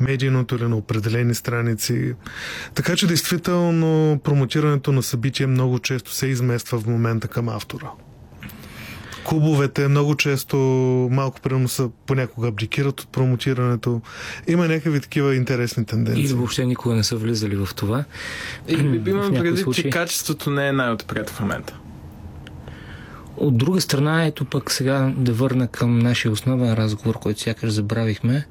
медийното или на определени страници. Така че действително промотирането на събитие много често се измества в момента към автора. Клубовете много често малко примерно са понякога абдикират от промотирането. Има някакви такива интересни тенденции. Или въобще никога не са влизали в това. Имам предвид, че качеството не е най-отпред в момента. От друга страна, ето пък сега да върна към нашия основен разговор, който сякаш забравихме.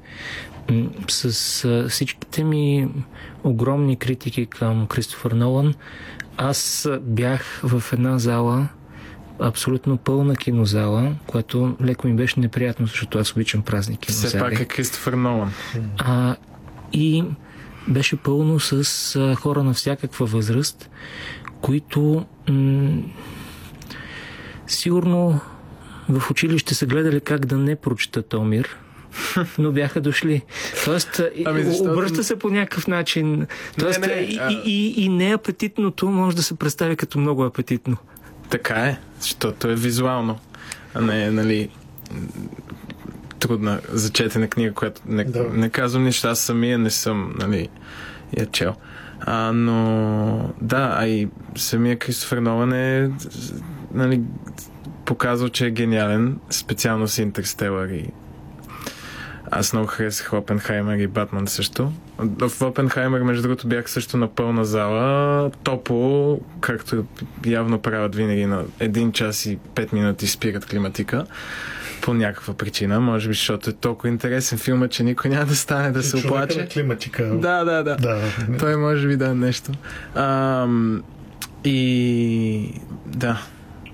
С всичките ми огромни критики към Кристофър Нолан, аз бях в една зала, абсолютно пълна кинозала, което леко ми беше неприятно, защото аз обичам празни кинозали. Все пак е Кристофър Нолан. И беше пълно с хора на всякаква възраст, които сигурно в училище са гледали как да не прочитат Омир, но бяха дошли. Тоест, обръща се по някакъв начин. Тоест, и неапетитното може да се представи като много апетитно. Така е, защото е визуално, а не нали, трудна за четене книга, която не казвам нищо, аз самия не съм нали, я чел. Но да, и самия Кристофър Нолан е нали, показал, че е гениален, специално с Интерстелър и аз много харесах Опенхаймер и Батман също. В Опенхаймер, между другото, бях също на пълна зала, топло, както явно правят винаги на 1 час и 5 минути спират климатика. По някаква причина, може би, защото е толкова интересен филма, че никой няма да стане да се оплаче. Климатика. Да. Той може би да е нещо. И да.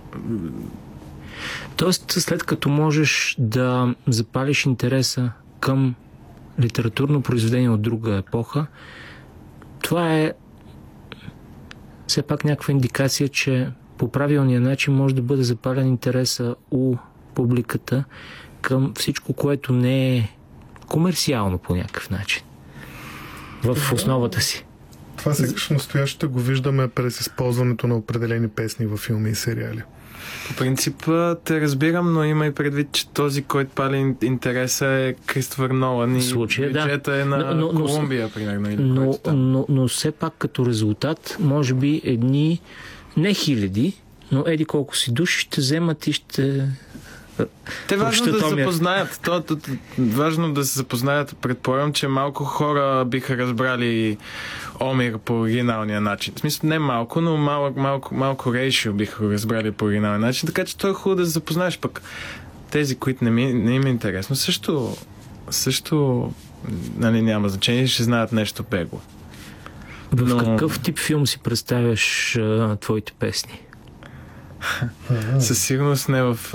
Тоест, след като можеш да запалиш интереса към литературно произведение от друга епоха, това е все пак някаква индикация, че по правилния начин може да бъде запален интереса у публиката към всичко, което не е комерциално по някакъв начин в основата си. Това сега настоящето го виждаме през използването на определени песни във филми и сериали. По принцип те разбирам, но има и предвид, че този, който пали интереса е Кристофър Нолан и бюджета е на Колумбия, примерно. Но все пак като резултат, може би едни, не хиляди, но еди колко си души ще вземат и ще... Те важно да се запознаят. Важно да се запознаят. Предполагам, че малко хора биха разбрали Омир по оригиналния начин. В смисъл не малко, но малко рейшио биха го разбрали по оригиналния начин. Така че то е хубаво да се запознаеш. Пък тези, които не им е интересно, също нали, няма значение, ще знаят нещо бегло. В какъв тип филм си представяш твоите песни? Със сигурност не в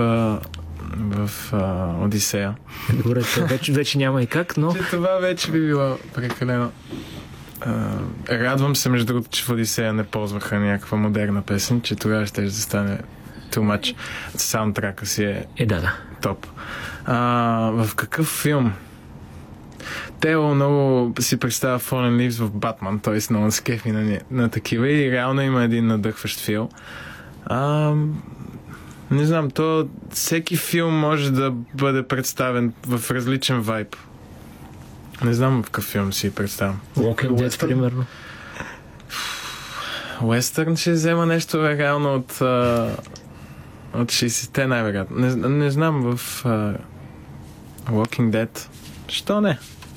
Одисея. Добре, вече няма и как, но... Това вече би било прекалено. Радвам се, между другото, че в Одисея не ползваха някаква модерна песен, че тогава ще стане too much. Саундтрака си е топ. В какъв филм? Тео много си представя Fallen Leaves в Батман, т.е. много се кефи на такива и реално има един надъхващ филм. Не знам, всеки филм може да бъде представен в различен вайб. Не знам в какъв филм си представям. Walking Dead, примерно. Уестърн ще взема нещо реално от 60-те най-вероятно. Не знам в Walking Dead. Що не?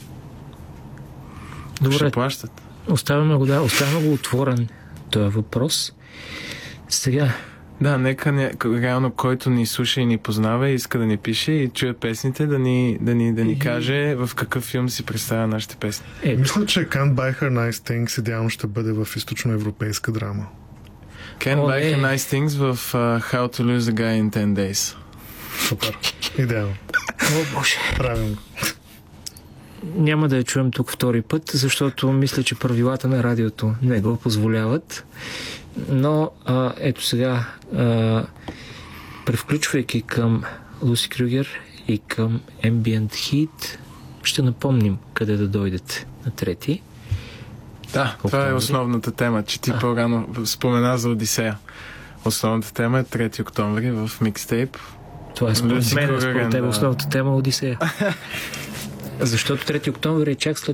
Добре. Ще плащат. Оставяме го отворен този въпрос. Сега. Да, нека реално който ни слуша и ни познава и иска да ни пише и чуе песните, да ни каже в какъв филм си представя нашите песни. Мисля, че Can't Buy Her Nice Things идеално ще бъде в източноевропейска драма. Can't Buy Her Nice Things в How to Lose a Guy in 10 Days. Супер. Идеално. О, Боже. Правилно. Няма да я чуем тук втори път, защото мисля, че правилата на радиото не го позволяват. Но ето сега, превключвайки към Луси Крюгер и към Ambient Heat, ще напомним къде да дойдете на 3. Да, това е основната тема, че ти по-рано спомена за Одисея. Основната тема е 3 октомври в микстейп. Това е според мен, според теб основната тема Одисея. Защото 3 октомври е чак след